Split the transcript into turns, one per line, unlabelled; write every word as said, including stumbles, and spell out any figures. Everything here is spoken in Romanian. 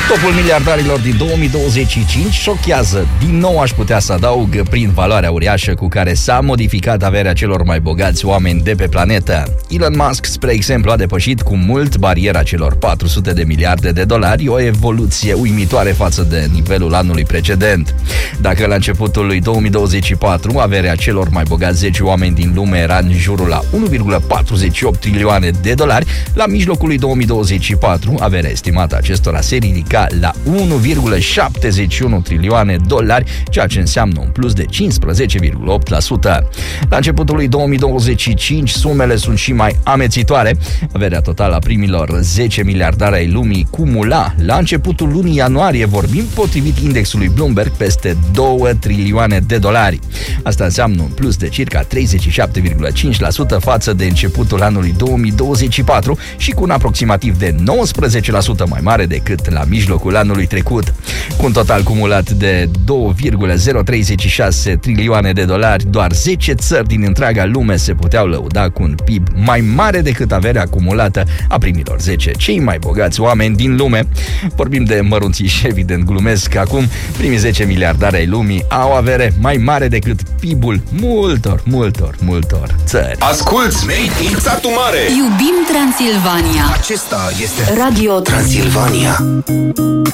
Topul miliardarilor din două mii douăzeci și cinci șochează. Din nou aș putea să adaug prin valoarea uriașă cu care s-a modificat averea celor mai bogați oameni de pe planetă. Elon Musk, spre exemplu, a depășit cu mult bariera celor patru sute de miliarde de dolari, o evoluție uimitoare față de nivelul anului precedent. Dacă la începutul lui două mii douăzeci și patru averea celor mai bogați zece oameni din lume era în jurul la unu virgulă patruzeci și opt trilioane de dolari, la mijlocul lui două mii douăzeci și patru averea estimată acestora se ridica la unu virgulă șaptezeci și unu trilioane dolari, ceea ce înseamnă un plus de cincisprezece virgulă opt la sută. La începutul lui două mii douăzeci și cinci sumele sunt și mai amețitoare. Averea totală a primilor zece miliardari ai lumii cumula la începutul lunii ianuarie, vorbim potrivit indexului Bloomberg, peste două trilioane de dolari. Asta înseamnă un plus de circa treizeci și șapte virgulă cinci la sută față de începutul anului două mii douăzeci și patru și cu un aproximativ de nouăsprezece la sută mai mare decât la mijlocul anului trecut. Cu un total cumulat de doi virgulă zero treizeci și șase trilioane de dolari, doar zece țări din întreaga lume se puteau lăuda cu un P I B mai mare decât averea acumulată a primilor zece cei mai bogați oameni din lume. Vorbim de mărunții și evident glumesc acum, primii zece miliardari ai lumii au avere mai mare decât P I B-ul multor, multor, multor țări.
Asculți, Made in Satu Mare!
Iubim Transilvania!
Acesta este
Radio
Transilvania.